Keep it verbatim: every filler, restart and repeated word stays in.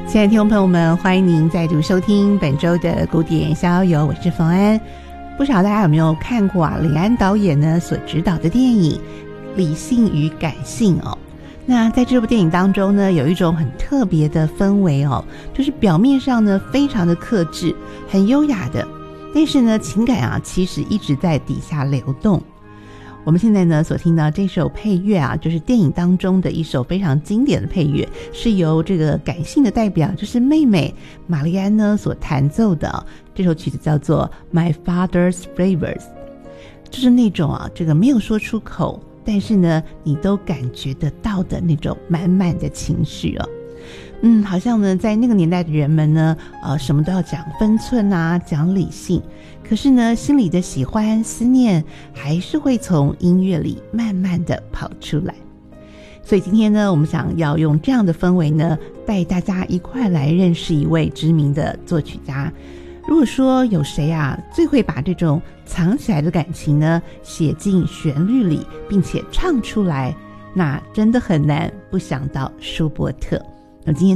亲爱的听众朋友们，欢迎您再度收听本周的古典逍遥游，我是冯安。不晓得大家有没有看过啊李安导演呢所执导的电影《理性与感性》哦。那在这部电影当中呢，有一种很特别的氛围哦，就是表面上呢非常的克制，很优雅的，但是呢情感啊其实一直在底下流动。我们现在呢所听到这首配乐啊，就是电影当中的一首非常经典的配乐，是由这个感性的代表，就是妹妹玛丽安呢所弹奏的。这首曲子叫做 My Father's Flavors， 就是那种啊这个没有说出口，但是呢你都感觉得到的那种满满的情绪哦。嗯，好像呢在那个年代的人们呢呃什么都要讲分寸啊，讲理性，可是呢心里的喜欢思念还是会从音乐里慢慢的跑出来。所以今天呢我们想要用这样的氛围呢带大家一块来认识一位知名的作曲家。如果说有谁啊最会把这种藏起来的感情呢写进旋律里并且唱出来，那真的很难不想到舒伯特。那今天